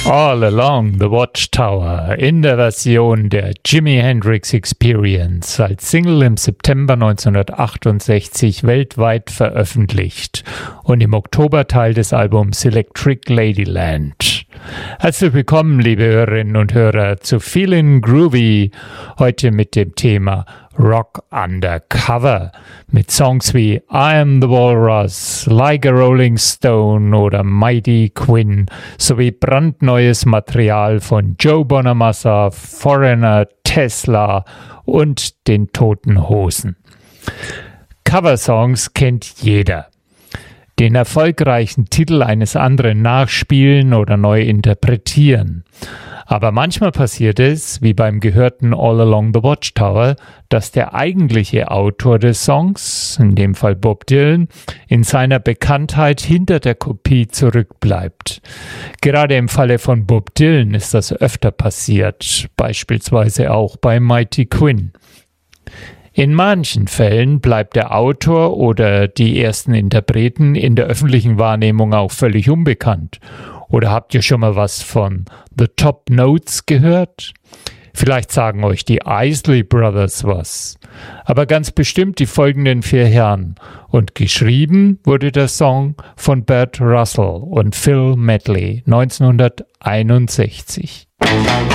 All Along the Watchtower in der Version der Jimi Hendrix Experience als Single im September 1968 weltweit veröffentlicht und im Oktober Teil des Albums Electric Ladyland. Herzlich willkommen, liebe Hörerinnen und Hörer, zu Feelin' Groovy, heute mit dem Thema Rock Undercover mit Songs wie I Am the Walrus, Like a Rolling Stone oder Mighty Quinn sowie brandneues Material von Joe Bonamassa, Foreigner, Tesla und den Toten Hosen. Coversongs kennt jeder. Den erfolgreichen Titel eines anderen nachspielen oder neu interpretieren. Aber manchmal passiert es, wie beim gehörten All Along the Watchtower, dass der eigentliche Autor des Songs, in dem Fall Bob Dylan, in seiner Bekanntheit hinter der Kopie zurückbleibt. Gerade im Falle von Bob Dylan ist das öfter passiert, beispielsweise auch bei Mighty Quinn. In manchen Fällen bleibt der Autor oder die ersten Interpreten in der öffentlichen Wahrnehmung auch völlig unbekannt. Oder habt ihr schon mal was von The Top Notes gehört? Vielleicht sagen euch die Isley Brothers was. Aber ganz bestimmt die folgenden 4 Herren. Und geschrieben wurde der Song von Bert Russell und Phil Medley 1961.